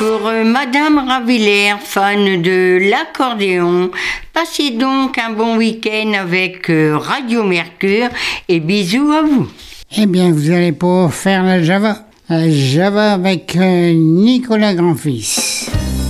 pour Madame Ravillère, fan de l'accordéon. Passez donc un bon week-end avec Radio Mercure et bisous à vous. Eh bien, vous allez pouvoir faire la Java. La Java avec Nicolas Grandfils.